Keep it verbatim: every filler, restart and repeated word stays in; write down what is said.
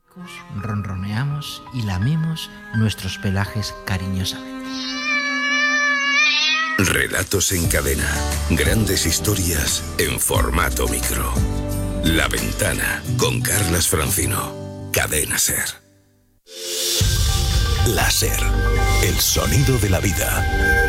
Ronroneamos y lamemos nuestros pelajes cariñosamente. Relatos en cadena. Grandes historias en formato micro. La Ventana con Carlas Francino. Cadena Ser. La Ser. El sonido de la vida.